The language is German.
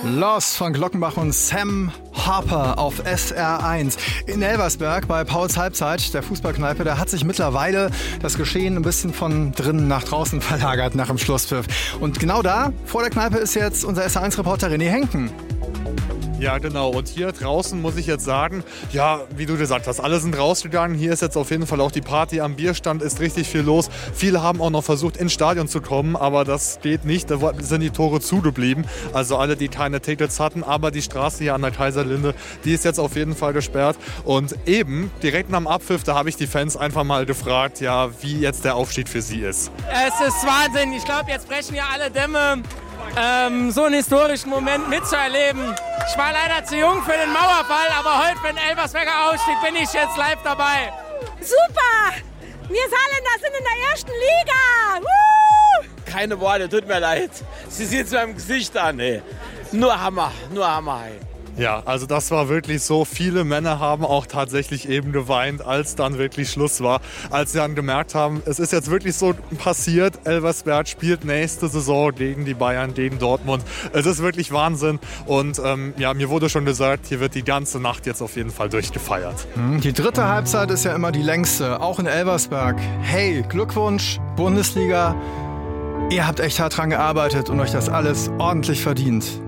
Lost von Glockenbach und Sam Harper auf SR1. In Elversberg bei Pauls Halbzeit, der Fußballkneipe, da hat sich mittlerweile das Geschehen ein bisschen von drinnen nach draußen verlagert nach dem Schlusspfiff. Und genau da, vor der Kneipe, ist jetzt unser SR1-Reporter René Henken. Ja, genau. Und hier draußen muss ich jetzt sagen, ja, wie du gesagt hast, alle sind rausgegangen. Hier ist jetzt auf jeden Fall auch die Party am Bierstand, ist richtig viel los. Viele haben auch noch versucht, ins Stadion zu kommen, aber das geht nicht. Da sind die Tore zugeblieben. Also alle, die keine Tickets hatten. Aber die Straße hier an der Kaiserlinde, die ist jetzt auf jeden Fall gesperrt. Und eben, direkt nach dem Abpfiff, da habe ich die Fans einfach mal gefragt, ja, wie jetzt der Aufstieg für sie ist. Es ist Wahnsinn. Ich glaube, jetzt brechen ja alle Dämme. So einen historischen Moment mitzuerleben. Ich war leider zu jung für den Mauerfall, aber heute für den Elversberger Ausstieg bin ich jetzt live dabei. Super! Wir Saarländer sind in der ersten Liga! Woo! Keine Worte, tut mir leid. Sie sieht es meinem Gesicht an, ey. Nur Hammer, ey. Ja, also das war wirklich so. Viele Männer haben auch tatsächlich eben geweint, als dann wirklich Schluss war. Als sie dann gemerkt haben, es ist jetzt wirklich so passiert. Elversberg spielt nächste Saison gegen die Bayern, gegen Dortmund. Es ist wirklich Wahnsinn. Und ja, mir wurde schon gesagt, hier wird die ganze Nacht jetzt auf jeden Fall durchgefeiert. Die dritte Halbzeit ist ja immer die längste, auch in Elversberg. Hey, Glückwunsch, Bundesliga. Ihr habt echt hart dran gearbeitet und euch das alles ordentlich verdient.